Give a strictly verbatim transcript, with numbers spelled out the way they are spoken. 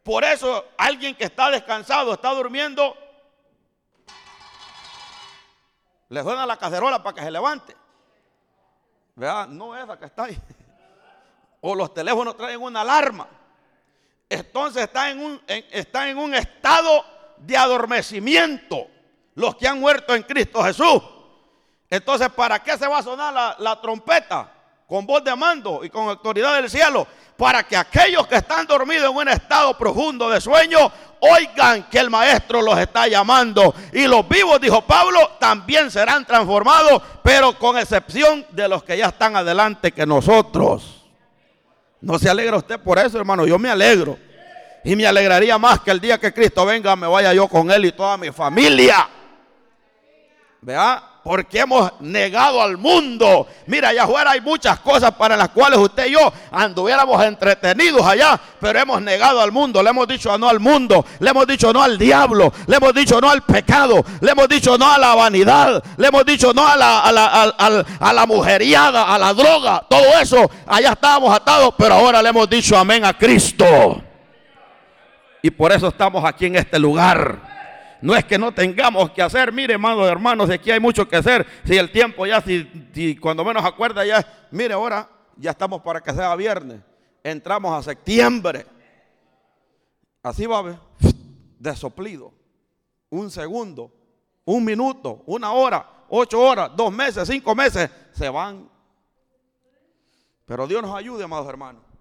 Por eso alguien que está descansado, está durmiendo, le suena la cacerola para que se levante. Vea, no esa que está ahí. O los teléfonos traen una alarma. Entonces está en un, en, está en un estado de adormecimiento los que han muerto en Cristo Jesús. Entonces, ¿para qué se va a sonar la, la trompeta? Con voz de mando y con autoridad del cielo. Para que aquellos que están dormidos en un estado profundo de sueño oigan que el Maestro los está llamando. Y los vivos, dijo Pablo, también serán transformados, pero con excepción de los que ya están adelante que nosotros. ¿No se alegra usted por eso, hermano? Yo me alegro. Y me alegraría más que el día que Cristo venga me vaya yo con Él y toda mi familia. ¿Vea? Porque hemos negado al mundo. Mira, allá afuera hay muchas cosas para las cuales usted y yo anduviéramos entretenidos allá, pero hemos negado al mundo. Le hemos dicho no al mundo, le hemos dicho no al diablo, le hemos dicho no al pecado, le hemos dicho no a la vanidad, le hemos dicho no a la, a la, a, a, a la mujeriada, a la droga. Todo eso, allá estábamos atados, pero ahora le hemos dicho amén a Cristo. Y por eso estamos aquí en este lugar. No es que no tengamos que hacer, mire, hermanos, hermanos, aquí hay mucho que hacer. Si el tiempo ya, si, si cuando menos acuerda ya, mire, ahora ya estamos para que sea viernes. Entramos a septiembre. Así va a ver, de soplido. Un segundo, un minuto, una hora, ocho horas, dos meses, cinco meses, se van. Pero Dios nos ayude, amados hermanos.